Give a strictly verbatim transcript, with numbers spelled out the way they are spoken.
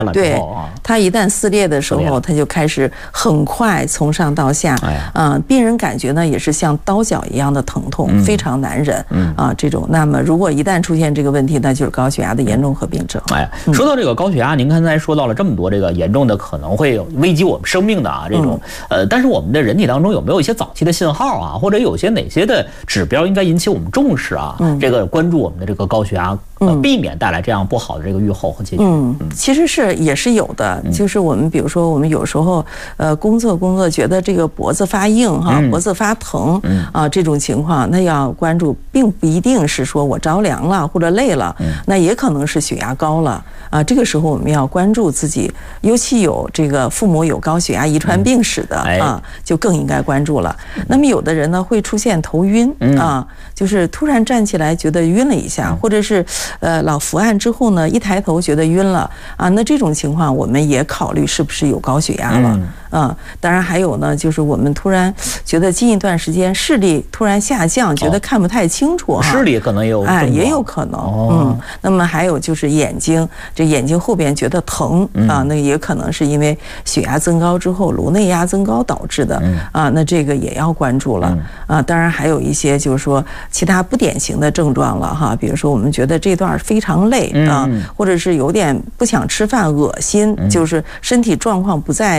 了对之后啊， 它一旦撕裂的时候，它就开始很快从上到下， 哎呀， 啊、呃，病人感觉呢也是像刀绞一样的疼痛， 嗯、 非常难忍， 嗯啊，这种。那么如果一旦出现这个问题，那就是高血压的严重合并症。 哎，说到这个高血压，您刚才说到了这么多这个严重的可能会危及我们生命的啊这种，呃，但是我们的人体当中有没有一些早期的信号啊，或者有些哪些的指标应该引起我们重视啊？ 嗯、 这个关注我们的这个高血压。呃，避免带来这样不好的这个预后和结局。 嗯，其实是也是有的，就是我们比如说我们有时候呃工作工作觉得这个脖子发硬哈，脖子发疼啊这种情况，那要关注，并不一定是说我着凉了或者累了，那也可能是血压高了啊。这个时候我们要关注自己，尤其有这个父母有高血压遗传病史的啊，就更应该关注了。那么有的人呢会出现头晕啊，就是突然站起来觉得晕了一下，或者是。呃，老伏案之后呢，一抬头觉得晕了啊，那这种情况我们也考虑是不是有高血压了。嗯，当然还有呢，就是我们突然觉得近一段时间视力突然下降，觉得看不太清楚哈。 视力可能也有， 哎，也有可能。嗯，那么还有就是眼睛，这眼睛后边觉得疼啊，那也可能是因为血压增高之后颅内压增高导致的啊，那这个也要关注了啊。当然还有一些就是说其他不典型的症状了哈，比如说我们觉得这段非常累啊，或者是有点不想吃饭、恶心，就是身体状况不再